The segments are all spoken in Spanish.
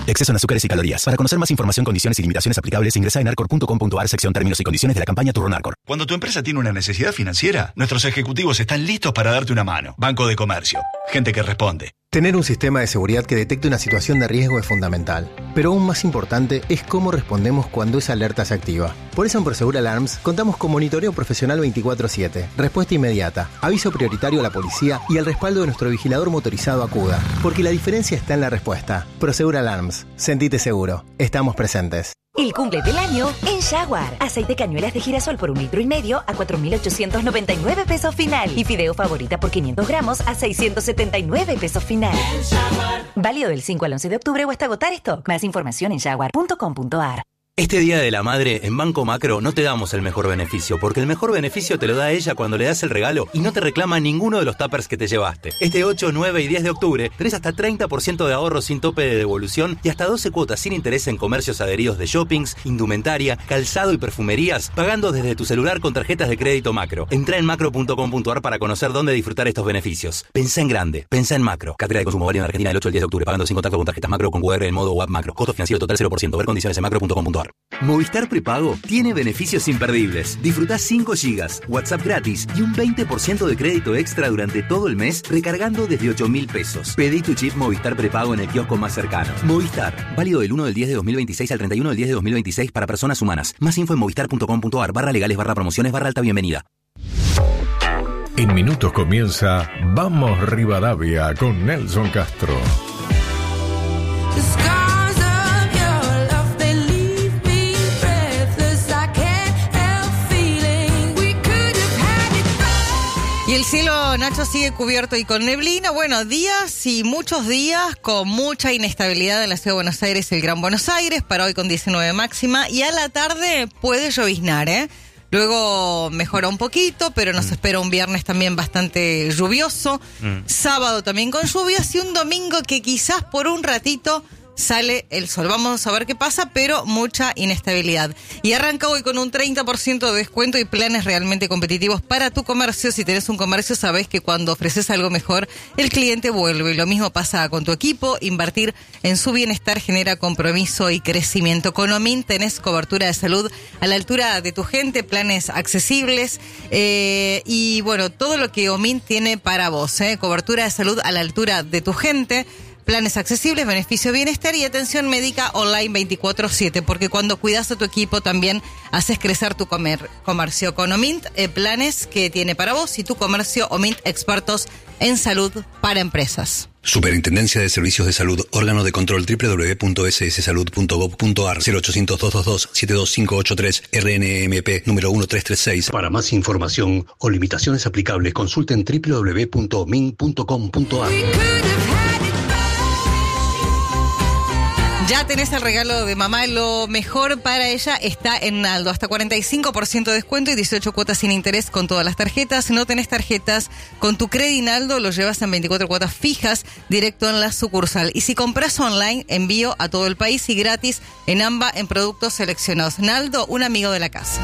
Exceso en azúcares y calorías. Para conocer más información, condiciones y limitaciones aplicables, ingresa en arcor.com.ar, sección términos y condiciones de la campaña Turronarcor. Cuando tu empresa tiene una necesidad financiera, nuestros ejecutivos están listos para darte una mano. Banco de Comercio. Gente que responde. Tener un sistema de seguridad que detecte una situación de riesgo es fundamental, pero aún más importante es cómo respondemos cuando esa alerta se activa. Por eso en Prosegur Alarms contamos con monitoreo profesional 24/7, respuesta inmediata, aviso prioritario a la policía y el respaldo de nuestro vigilador motorizado Acuda, porque la diferencia está en la respuesta. Prosegur Alarms, sentite seguro, estamos presentes. El cumple del año en Jaguar. Aceite cañuelas de girasol por 1,5 litros a 4.899 pesos final. Y fideo favorita por 500 gramos a 679 pesos final. Válido del 5 al 11 de octubre o hasta agotar stock. Más información en jaguar.com.ar. Este Día de la Madre, en Banco Macro, no te damos el mejor beneficio, porque el mejor beneficio te lo da ella cuando le das el regalo y no te reclama ninguno de los tuppers que te llevaste. Este 8, 9 y 10 de octubre tenés hasta 30% de ahorro sin tope de devolución y hasta 12 cuotas sin interés en comercios adheridos de shoppings, indumentaria, calzado y perfumerías, pagando desde tu celular con tarjetas de crédito Macro. Entrá en macro.com.ar para conocer dónde disfrutar estos beneficios. Pensá en grande, pensá en Macro. Cartera de consumo válida en Argentina del 8 al 10 de octubre, pagando sin contacto con tarjetas Macro con QR en modo web Macro. Costo financiero total 0%. Ver condiciones en macro.com.ar. Movistar Prepago tiene beneficios imperdibles. Disfrutá 5 GB, WhatsApp gratis y un 20% de crédito extra durante todo el mes recargando desde 8.000 pesos. Pedí tu chip Movistar Prepago en el kiosco más cercano. Movistar, válido del 1 del 10 de 2026 al 31 del 10 de 2026 para personas humanas. Más info en movistar.com.ar/legales/promociones/alta bienvenida. En minutos comienza Vamos Rivadavia con Nelson Castro. Y el cielo, Nacho, sigue cubierto y con neblina. Bueno, días y muchos días con mucha inestabilidad en la ciudad de Buenos Aires y el Gran Buenos Aires. Para hoy con 19 máxima. Y a la tarde puede lloviznar, ¿eh? Luego mejora un poquito, pero nos espera un viernes también bastante lluvioso. Sábado también con lluvias y un domingo que quizás por un ratito sale el sol. Vamos a ver qué pasa, pero mucha inestabilidad. Y arranca hoy con un 30% de descuento y planes realmente competitivos para tu comercio. Si tenés un comercio, sabés que cuando ofreces algo mejor, el cliente vuelve. Y lo mismo pasa con tu equipo. Invertir en su bienestar genera compromiso y crecimiento. Con Omint tenés cobertura de salud a la altura de tu gente, planes accesibles y bueno, todo lo que Omint tiene para vos. Cobertura de salud a la altura de tu gente. Planes accesibles, beneficio bienestar y atención médica online 24/7, porque cuando cuidas a tu equipo también haces crecer tu comercio. Con Omint, planes que tiene para vos y tu comercio. Omint, expertos en salud para empresas. Superintendencia de Servicios de Salud, órgano de control www.sssalud.gov.ar 0800-222-72583 RNMP número 1336. Para más información o limitaciones aplicables, consulten www.omint.com.ar. Ya tenés el regalo de mamá, lo mejor para ella está en Naldo. Hasta 45% de descuento y 18 cuotas sin interés con todas las tarjetas. No tenés tarjetas, con tu Credi Naldo lo llevas en 24 cuotas fijas directo en la sucursal. Y si compras online, envío a todo el país y gratis en AMBA en productos seleccionados. Naldo, un amigo de la casa.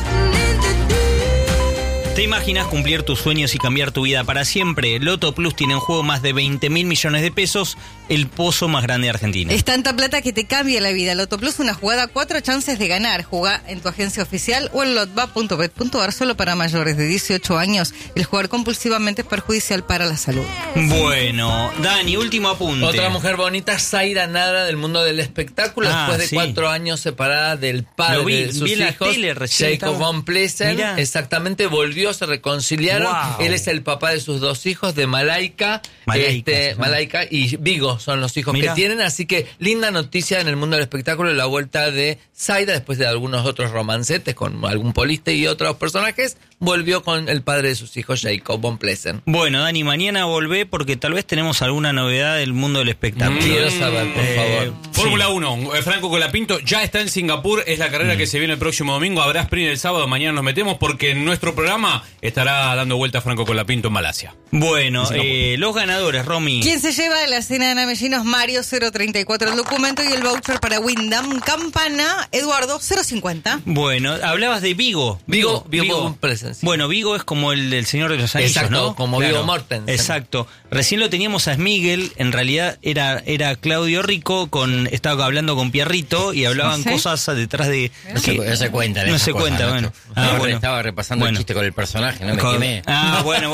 ¿Te imaginas cumplir tus sueños y cambiar tu vida para siempre? Loto Plus tiene en juego más de 20.000 millones de pesos, el pozo más grande de Argentina. Es tanta plata que te cambia la vida. Loto Plus, una jugada, 4 chances de ganar. Jugá en tu agencia oficial o en lotba.bet.ar, solo para mayores de 18 años. El jugar compulsivamente es perjudicial para la salud. Bueno, Dani, último apunte. Otra mujer bonita, Zaira Nara, del mundo del espectáculo, después de 4 años separada del padre de sus hijos, Jacob von Plessen. Exactamente, volvió, se reconciliaron. Wow. Él es el papá de sus 2 hijos, de Malaika y Vigo son los hijos que tienen, así que linda noticia en el mundo del espectáculo, la vuelta de Zaira después de algunos otros romancetes con algún poliste y otros personajes, volvió con el padre de sus hijos, Jacob von Plessen. Bueno, Dani, mañana volvé porque tal vez tenemos alguna novedad del mundo del espectáculo. Quiero saber, por favor. Fórmula 1, Franco Colapinto ya está en Singapur, es la carrera que se viene el próximo domingo, habrá sprint el sábado, mañana nos metemos porque en nuestro programa estará dando vuelta Franco Colapinto en Malasia. Bueno, los ganadores, Romy. ¿Quién se lleva la cena de Namellinos? Mario, 034 el documento y el voucher para Wyndham Campana, Eduardo, 050. Bueno, hablabas de Vigo. Vigo von Plessen. Mortensen. Sí. Bueno, Viggo es como el del Señor de los Anillos, exacto, ¿no? como Viggo Mortensen. Exacto. Recién lo teníamos a Smigel, en realidad era Claudio Rico, estaba hablando con Pierrito y hablaban cosas detrás de... No se cuentan. No se cuenta, bueno. Bueno. Estaba repasando el chiste con el personaje, no me quemé. Bueno,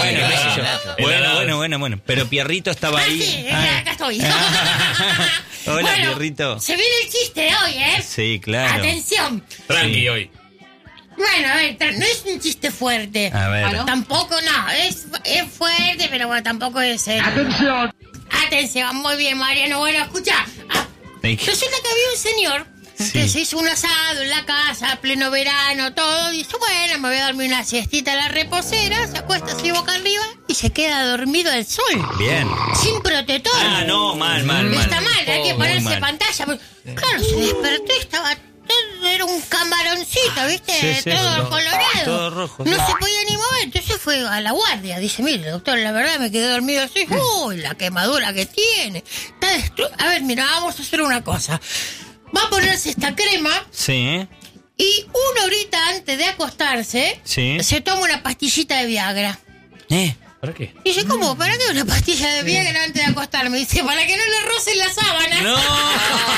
Bueno. Pero Pierrito estaba ahí. Sí, acá estoy. Hola, Pierrito. Se viene el chiste hoy, ¿eh? Sí, claro. Atención. Tranqui hoy. Bueno, a ver, no es un chiste fuerte. A ver. Tampoco, no, es fuerte, pero bueno, tampoco es... Atención, muy bien, Mariano. Bueno, escucha. Resulta que había un señor que se hizo un asado en la casa, pleno verano, todo. Dice, bueno, me voy a dormir una siestita en la reposera. Se acuesta así boca arriba y se queda dormido al sol. Bien. Sin protector. No, mal. Está mal, hay que ponerse pantalla. Claro, se despertó y estaba... Era un camaroncito, ¿viste? Sí, todo colorado. Todo rojo. No se podía ni mover. Entonces fue a la guardia. Dice, mire, doctor, la verdad me quedé dormido así. Uy, la quemadura que tiene. A ver, mira, vamos a hacer una cosa. Va a ponerse esta crema. Sí. Y 1 horita antes de acostarse, se toma una pastillita de Viagra. ¿Para qué? Dice, ¿cómo? ¿Para qué una pastilla de Viagra antes de acostarme? Dice, para que no le rocen la sábana. No.